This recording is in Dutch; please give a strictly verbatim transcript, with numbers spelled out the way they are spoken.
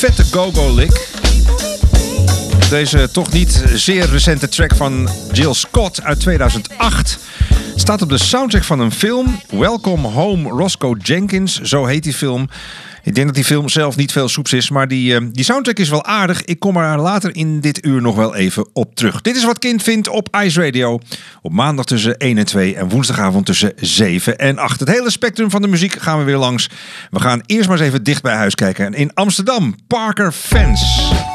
vette go-go lick. Deze toch niet zeer recente track van Jill Scott uit tweeduizend acht staat op de soundtrack van een film. Welcome Home Roscoe Jenkins, zo heet die film. Ik denk dat die film zelf niet veel soeps is, maar die, uh, die soundtrack is wel aardig. Ik kom er later in dit uur nog wel even op terug. Dit is wat Kind vindt op Ice Radio. Op maandag tussen één en twee en woensdagavond tussen zeven en acht. Het hele spectrum van de muziek gaan we weer langs. We gaan eerst maar eens even dicht bij huis kijken. In Amsterdam, Parker Fans.